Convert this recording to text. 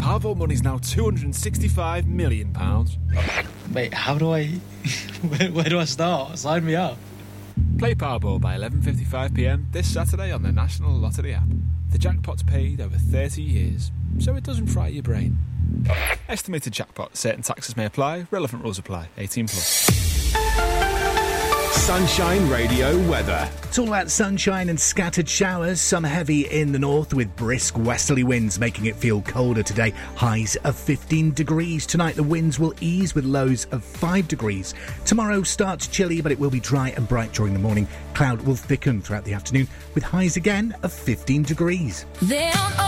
Powerball money's now £265 million. Wait, how do I... where do I start? Sign me up. Play Powerball by 11:55pm this Saturday on the National Lottery app. The jackpot's paid over 30 years, so it doesn't fry your brain. Estimated jackpot. Certain taxes may apply. Relevant rules apply. 18+. Sunshine Radio weather. It's all about sunshine and scattered showers, some heavy in the north with brisk westerly winds making it feel colder today. Highs of 15 degrees. Tonight the winds will ease with lows of 5 degrees. Tomorrow starts chilly, but it will be dry and bright during the morning. Cloud will thicken throughout the afternoon with highs again of 15 degrees.